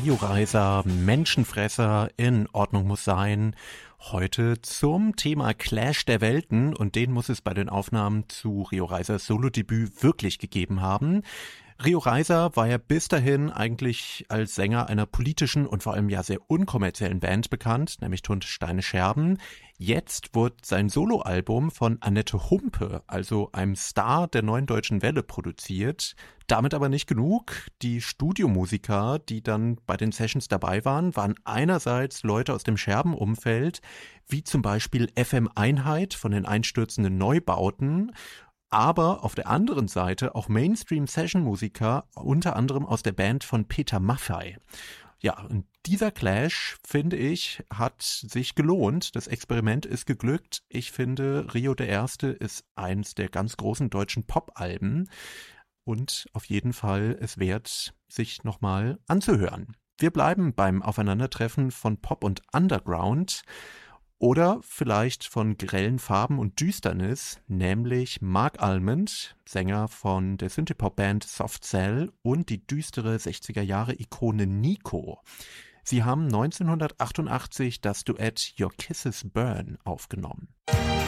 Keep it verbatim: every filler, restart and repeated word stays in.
Rio Reiser, Menschenfresser, in Ordnung muss sein. Heute zum Thema Clash der Welten, und den muss es bei den Aufnahmen zu Rio Reisers Solodebüt wirklich gegeben haben. Rio Reiser war ja bis dahin eigentlich als Sänger einer politischen und vor allem ja sehr unkommerziellen Band bekannt, nämlich Tund Steine Scherben. Jetzt wurde sein Soloalbum von Annette Humpe, also einem Star der Neuen Deutschen Welle, produziert. Damit aber nicht genug. Die Studiomusiker, die dann bei den Sessions dabei waren, waren einerseits Leute aus dem Scherben-Umfeld, wie zum Beispiel F M Einheit von den einstürzenden Neubauten, aber auf der anderen Seite auch Mainstream-Session-Musiker, unter anderem aus der Band von Peter Maffay. Ja, und dieser Clash, finde ich, hat sich gelohnt. Das Experiment ist geglückt. Ich finde, Rio der Erste ist eins der ganz großen deutschen Pop-Alben und auf jeden Fall es wert, sich nochmal anzuhören. Wir bleiben beim Aufeinandertreffen von Pop und Underground. Oder vielleicht von grellen Farben und Düsternis, nämlich Mark Almond, Sänger von der Synthie-Pop-Band Soft Cell, und die düstere sechziger-Jahre-Ikone Nico. Sie haben neunzehnhundertachtundachtzig das Duett Your Kisses Burn aufgenommen.